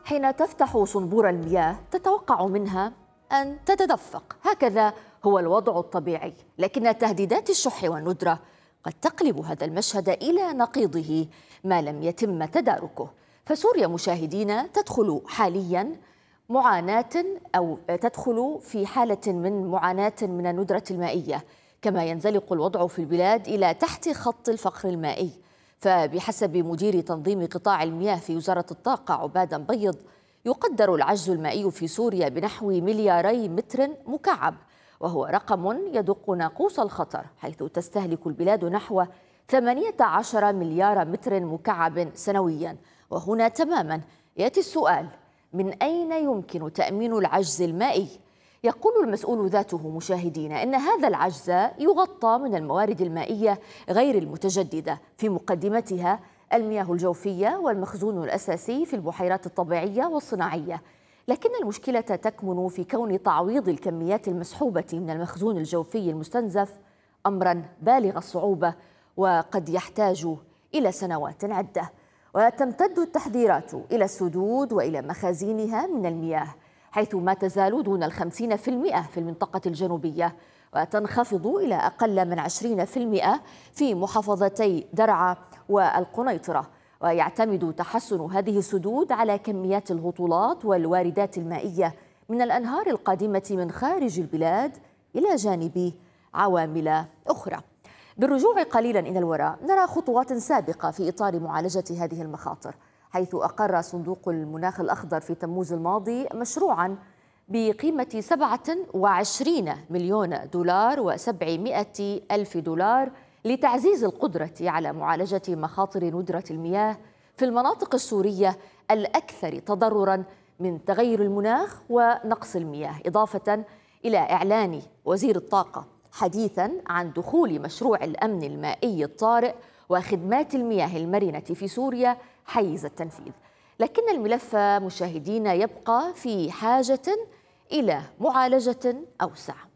حين تفتح صنبور المياه تتوقع منها أن تتدفق، هكذا هو الوضع الطبيعي، لكن تهديدات الشح والندرة قد تقلب هذا المشهد إلى نقيضه ما لم يتم تداركه. فسوريا مشاهدين تدخل حاليا في حالة من معاناة من الندرة المائية، كما ينزلق الوضع في البلاد إلى تحت خط الفقر المائي. فبحسب مدير تنظيم قطاع المياه في وزارة الطاقة عبادة بيض، يقدر العجز المائي في سوريا بنحو 2 متر مكعب، وهو رقم يدق ناقوس الخطر، حيث تستهلك البلاد نحو 18 مليار متر مكعب سنويا. وهنا تماما يأتي السؤال: من أين يمكن تأمين العجز المائي؟ يقول المسؤول ذاته مشاهدين إن هذا العجز يغطى من الموارد المائية غير المتجددة، في مقدمتها المياه الجوفية والمخزون الأساسي في البحيرات الطبيعية والصناعية. لكن المشكلة تكمن في كون تعويض الكميات المسحوبة من المخزون الجوفي المستنزف أمرا بالغ الصعوبة، وقد يحتاج إلى سنوات عدة. وتمتد التحذيرات إلى السدود وإلى مخازينها من المياه، حيث ما تزال دون 50% في المنطقة الجنوبية، وتنخفض إلى أقل من 20% في محافظتي درعا والقنيطرة. ويعتمد تحسن هذه السدود على كميات الهطولات والواردات المائية من الأنهار القادمة من خارج البلاد، إلى جانب عوامل أخرى. بالرجوع قليلا إلى الوراء، نرى خطوات سابقة في إطار معالجة هذه المخاطر، حيث أقر صندوق المناخ الأخضر في تموز الماضي مشروعا بقيمة 27 مليون دولار و700 ألف دولار لتعزيز القدرة على معالجة مخاطر ندرة المياه في المناطق السورية الأكثر تضررا من تغير المناخ ونقص المياه، إضافة إلى إعلان وزير الطاقة حديثا عن دخول مشروع الأمن المائي الطارئ وخدمات المياه المرنة في سوريا حيز التنفيذ. لكن الملف مشاهدين يبقى في حاجة إلى معالجة أوسع.